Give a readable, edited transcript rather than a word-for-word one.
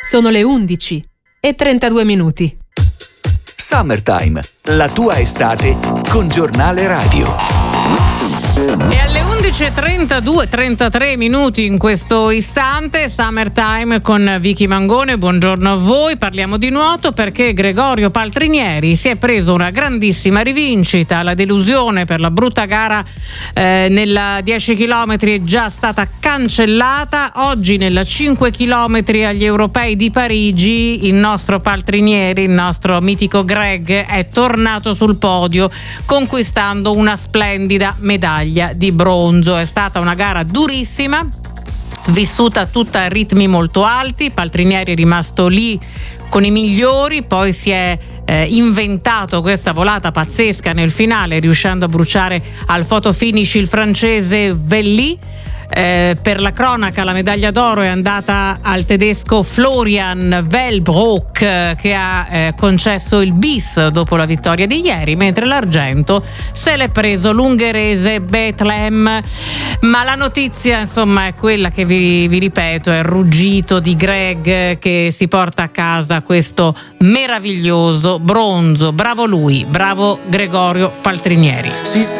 Sono le 11:32. Summertime, la tua estate con Giornale Radio. E alle 11:33 in questo istante, Summertime con Vicky Mangone. Buongiorno a voi. Parliamo di nuoto perché Gregorio Paltrinieri si è preso una grandissima rivincita. La delusione per la brutta gara nella 10 km è già stata cancellata. Oggi nella 5 km agli europei di Parigi il nostro Paltrinieri, il nostro mitico Greg, è tornato sul podio conquistando una splendida medaglia di bronzo. È stata una gara durissima, vissuta tutta a ritmi molto alti. Paltrinieri è rimasto lì con i migliori, poi si è inventato questa volata pazzesca nel finale, riuscendo a bruciare al photo finish il francese Velli. Per la cronaca la medaglia d'oro è andata al tedesco Florian Wellbrock, che ha concesso il bis dopo la vittoria di ieri, mentre l'argento se l'è preso l'ungherese Bethlehem. Ma la notizia insomma è quella che vi ripeto, è il ruggito di Greg che si porta a casa questo meraviglioso bronzo. Bravo lui, bravo Gregorio Paltrinieri.